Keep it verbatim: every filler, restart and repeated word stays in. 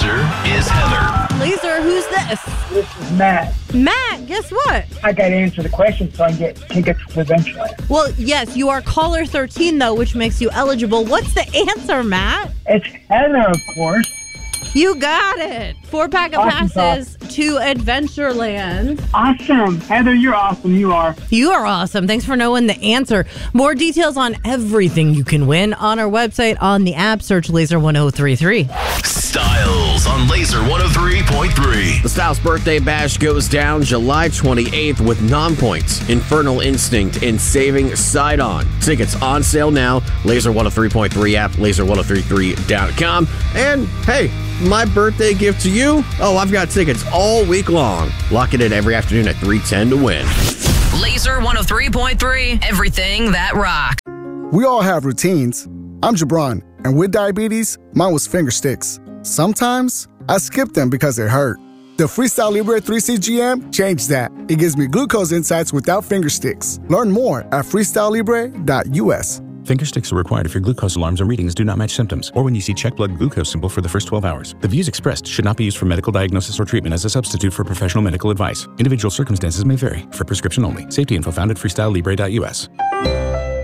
Laser is Heather. Laser, who's this? This is Matt. Matt, guess what? I got to answer the question so I can get tickets to Adventureland. Well, yes, you are caller thirteen, though, which makes you eligible. What's the answer, Matt? It's Heather, of course. You got it. Four pack of Awesome passes to Adventureland. Awesome. Heather, you're awesome. You are. You are awesome. Thanks for knowing the answer. More details on everything you can win on our website, on the app. Search Laser one oh three three. Styles on Laser one oh three point three. The Styles Birthday Bash goes down July twenty-eighth with Non-Points, Infernal Instinct, and Saving Side On. Tickets on sale now. Laser one oh three point three app, laser one oh three three dot com. And hey, my birthday gift to you? Oh, I've got tickets all week long. Lock it in every afternoon at three ten to win. Laser one oh three point three, everything that rocks. We all have routines. I'm Jabron, and with diabetes, mine was finger sticks. Sometimes I skip them because it hurt. The Freestyle Libre three C G M changed that. It gives me glucose insights without finger sticks. Learn more at freestyle libre dot u s. Finger sticks are required if your glucose alarms or readings do not match symptoms, or when you see check blood glucose symbol for the first twelve hours. The views expressed should not be used for medical diagnosis or treatment as a substitute for professional medical advice. Individual circumstances may vary. For prescription only. Safety info found at freestyle libre dot u s.